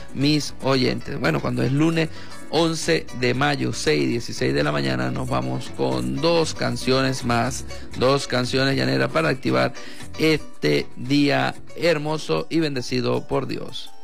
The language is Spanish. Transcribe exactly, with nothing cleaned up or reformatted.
mis oyentes. Bueno, cuando es lunes once de mayo, seis y dieciséis de la mañana, nos vamos con dos canciones más, dos canciones llaneras para activar este día hermoso y bendecido por Dios.